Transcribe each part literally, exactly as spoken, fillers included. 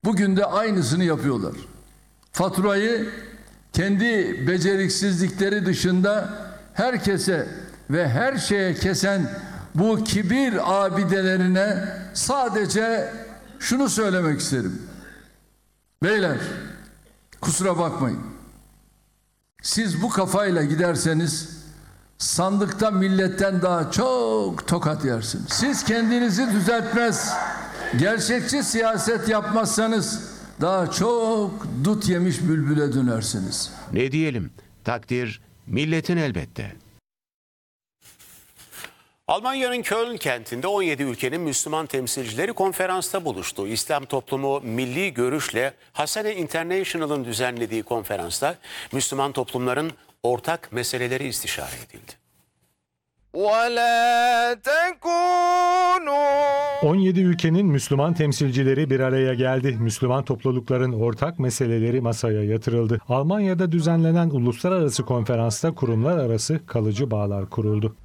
Bugün de aynısını yapıyorlar. Faturayı kendi beceriksizlikleri dışında herkese ve her şeye kesen bu kibir abidelerine sadece şunu söylemek isterim. Beyler, kusura bakmayın. Siz bu kafayla giderseniz sandıkta milletten daha çok tokat yersiniz. Siz kendinizi düzeltmez, gerçekçi siyaset yapmazsanız daha çok dut yemiş bülbüle dönersiniz. Ne diyelim? Takdir milletin elbette. Almanya'nın Köln kentinde on yedi ülkenin Müslüman temsilcileri konferansta buluştu. İslam toplumu milli görüşle Hasene International'ın düzenlediği konferansta Müslüman toplumların ortak meseleleri istişare edildi. on yedi ülkenin Müslüman temsilcileri bir araya geldi. Müslüman toplulukların ortak meseleleri masaya yatırıldı. Almanya'da düzenlenen uluslararası konferansta kurumlar arası kalıcı bağlar kuruldu.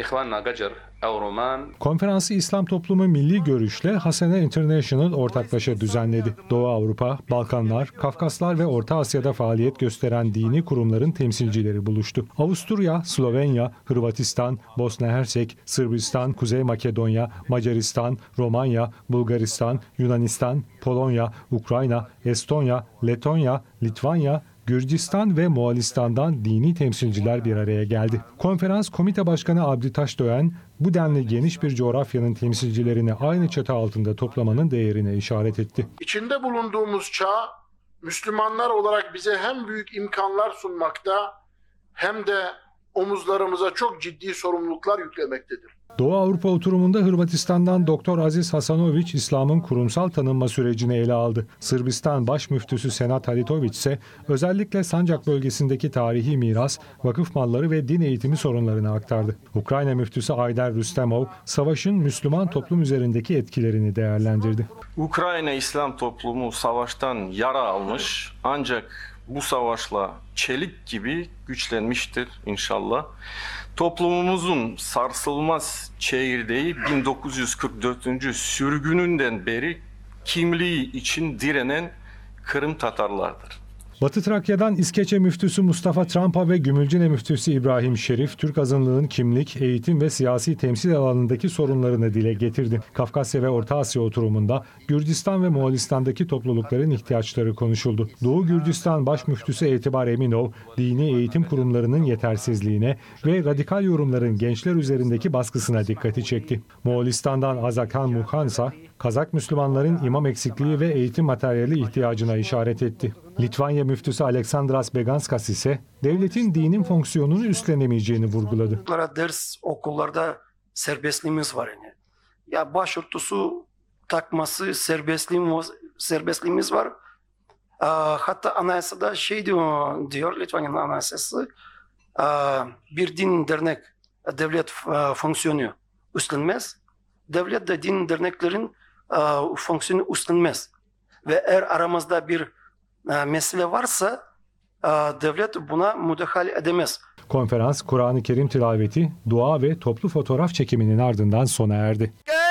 Konferansı İslam Toplumu Milli Görüş'le Hasene International ortaklaşa düzenledi. Doğu Avrupa, Balkanlar, Kafkaslar ve Orta Asya'da faaliyet gösteren dini kurumların temsilcileri buluştu. Avusturya, Slovenya, Hırvatistan, Bosna Hersek, Sırbistan, Kuzey Makedonya, Macaristan, Romanya, Bulgaristan, Yunanistan, Polonya, Ukrayna, Estonya, Letonya, Litvanya, Gürcistan ve Moğolistan'dan dini temsilciler bir araya geldi. Konferans Komite Başkanı Abdi Taşdöğen, bu denli geniş bir coğrafyanın temsilcilerini aynı çatı altında toplamanın değerine işaret etti. İçinde bulunduğumuz çağ, Müslümanlar olarak bize hem büyük imkanlar sunmakta hem de omuzlarımıza çok ciddi sorumluluklar yüklemektedir. Doğu Avrupa oturumunda Hırvatistan'dan Doktor Aziz Hasanović İslam'ın kurumsal tanınma sürecini ele aldı. Sırbistan Baş Müftüsü Senat Halitović ise özellikle Sancak bölgesindeki tarihi miras, vakıf malları ve din eğitimi sorunlarını aktardı. Ukrayna Müftüsü Ayder Rüstemov, savaşın Müslüman toplum üzerindeki etkilerini değerlendirdi. Ukrayna İslam toplumu savaştan yara almış ancak bu savaşla çelik gibi güçlenmiştir inşallah. Toplumumuzun sarsılmaz çekirdeği bin dokuz yüz kırk dördüncü sürgününden beri kimliği için direnen Kırım Tatarlardır. Batı Trakya'dan İskeçe Müftüsü Mustafa Trampa ve Gümülcine Müftüsü İbrahim Şerif, Türk azınlığın kimlik, eğitim ve siyasi temsil alanındaki sorunlarını dile getirdi. Kafkasya ve Orta Asya oturumunda Gürcistan ve Moğolistan'daki toplulukların ihtiyaçları konuşuldu. Doğu Gürcistan Baş Müftüsü Etibar Eminov, dini eğitim kurumlarının yetersizliğine ve radikal yorumların gençler üzerindeki baskısına dikkati çekti. Moğolistan'dan Azakhan Mukhansa, Kazak Müslümanların imam eksikliği ve eğitim materyali ihtiyacına işaret etti. Litvanya Müftüsü Aleksandras Beganskas ise devletin dinin fonksiyonunu üstlenemeyeceğini vurguladı. Ders okullarda serbestliğimiz var yani. Ya başörtüsü takması serbestliğimiz, serbestliğimiz var. Hatta anayasada şey diyor, diyor Litvanya'nın anayasası, bir din dernek devlet fonksiyonu üstlenmez. Devlet de din derneklerin fonksiyonu üstlenmez. Ve eğer aramızda bir mesele varsa devlet buna müdahale edemez. Konferans, Kur'an-ı Kerim tilaveti, dua ve toplu fotoğraf çekiminin ardından sona erdi.